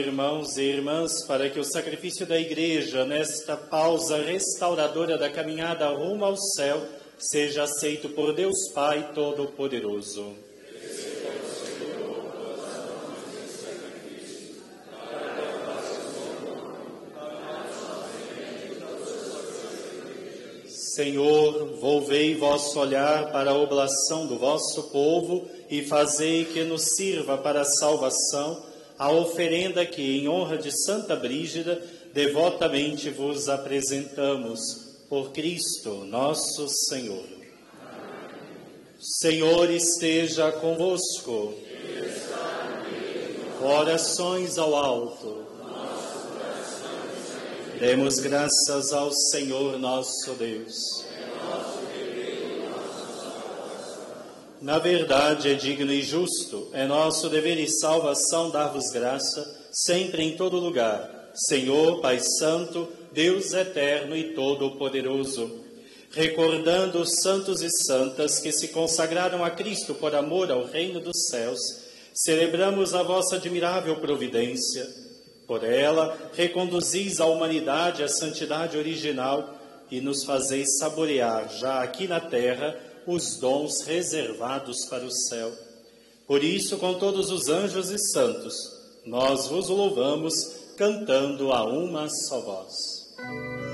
Irmãos e irmãs, para que o sacrifício da Igreja, nesta pausa restauradora da caminhada rumo ao céu, seja aceito por Deus Pai Todo-Poderoso. Senhor, volvei vosso olhar para a oblação do vosso povo e fazei que nos sirva para a salvação a oferenda que, em honra de Santa Brígida, devotamente vos apresentamos. Por Cristo nosso Senhor. Senhor esteja convosco. Orações ao alto. Demos graças ao Senhor nosso Deus. Na verdade, é digno e justo, é nosso dever e salvação dar-vos graça, sempre em todo lugar, Senhor, Pai Santo, Deus eterno e todo-poderoso. Recordando os santos e santas que se consagraram a Cristo por amor ao reino dos céus, celebramos a vossa admirável providência. Por ela, reconduzis a humanidade à santidade original e nos fazeis saborear, já aqui na terra, os dons reservados para o céu. Por isso, com todos os anjos e santos, nós vos louvamos, cantando a uma só voz.